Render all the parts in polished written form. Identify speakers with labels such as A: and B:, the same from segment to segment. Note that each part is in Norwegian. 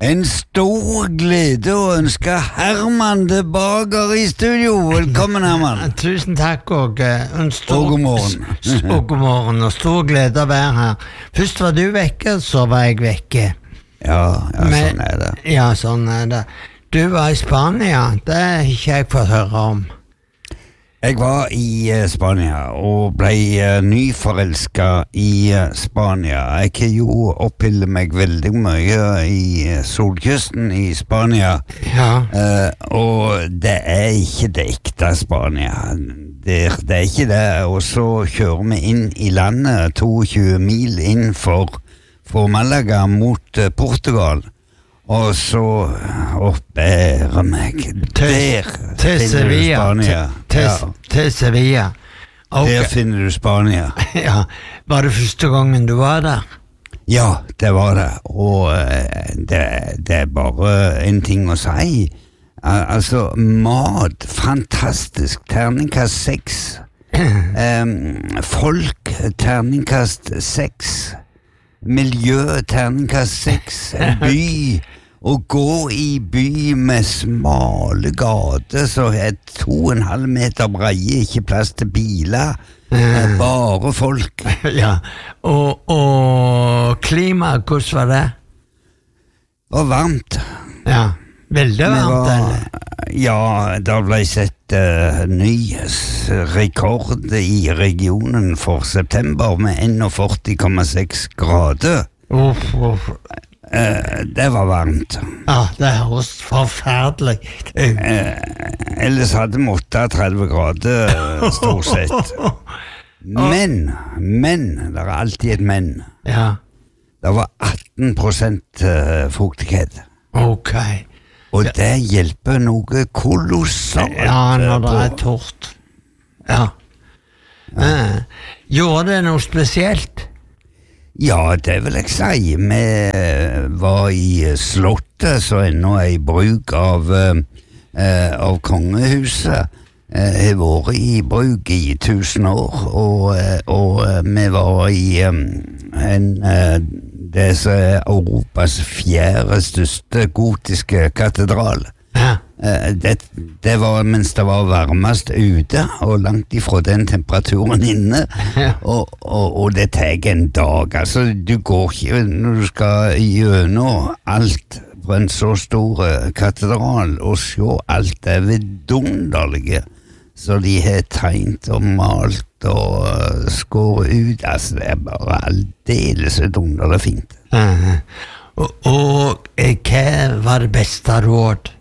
A: En stor glede å ønske Herman tilbake i studio. Velkommen, Herman.
B: Tusen takk, og
A: god morgen.
B: Og god morgen, og stor glede å være her. Først var du vekke, så var jeg vekke.
A: Ja, sånn er det.
B: Ja, sånn er det. Du var i Spania, det har ikke jeg fått høre om.
A: Jeg var i Spania og ble nyforelsket i Spania. Jeg kan jo opphylle meg veldig mye i solkysten i Spania.
B: Ja.
A: Og det er ikke det ekte Spania. Det er ikke det. Og så kjører vi inn i landet 22 mil inn fra Malaga mot Portugal. Og så oppbærer meg
B: til Sevilla. Til Sevilla. Okay.
A: Der finner du Spania.
B: Ja. Var det første gangen du var der?
A: Ja, det var det. Og det er bare en ting å si. Altså, mat, fantastisk. Terningkast 6. Folk, terningkast 6. Miljø, terningkast 6. By. Å gå i by med smale gater så er 2,5 meter breie, ikke plass til biler, bare folk.
B: Ja, og klima, hvordan var det?
A: Og varmt.
B: Ja, veldig varmt, eller?
A: Ja, det ble sett ny rekord i regionen for september med 41,6 grader. Det var varmt.
B: Ja, det høres forferdelig.
A: Ellers hadde vi 38 grader stort sett. Men, det er alltid et men.
B: Ja.
A: Det var 18% fuktighet.
B: Ok.
A: Og det hjelper noe kolossalt.
B: Ja, når det er tørt. Ja. Gjorde det noe spesielt?
A: Ja, det vil jeg si. Vi var i slottet, så ennå er i bruk av kongehuset. Har vært i bruk i 1000 år, og vi var i det som er Europas 4. største gotiske katedral.
B: Ja.
A: Det var mens det var varmest ute og langt ifra den temperaturen inne. Og det tar en dag. Altså, du går ikke når du skal gjennom alt på en så stor katedral og se alt det vidunderlige så de har tegnet og malt og skåret ut. Altså, det er bare aldeles vidunderlig fint.
B: Og hva var det beste råd?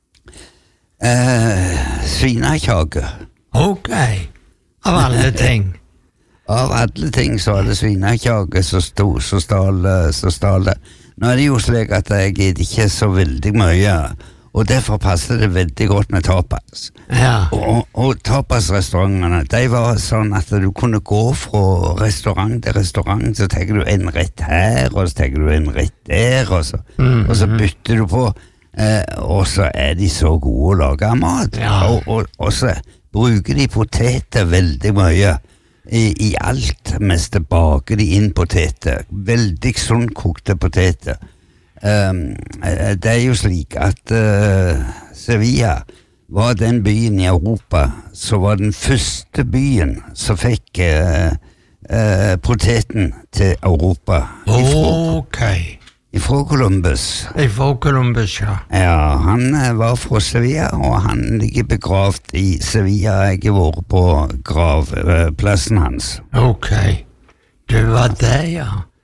A: Svinekjake.
B: Ok, av alle ting.
A: Av alle ting så er det svinekjake så stal det. Nå er det jo slik at jeg gidder ikke så veldig mye, og derfor passer det veldig godt med tapas.
B: Ja.
A: Og tapasrestaurantene, de var sånn at du kunne gå fra restaurant til restaurant, så tenker du en rett her, og så tenker du en rett der, og så bytter du på. Og så er de så gode å lage mat. Ja. Og så bruker de poteter veldig mye i alt, mens det baker de inn poteter. Veldig sunn kokte poteter. Det er jo slik at Sevilla var den byen i Europa som var den første byen som fikk poteten til Europa. Fra Columbus.
B: Fra Columbus, ja.
A: Ja, han var fra Sevilla, og han ligger begravd i Sevilla. Jeg har vært på gravplassen hans.
B: Ok, det var det, ja.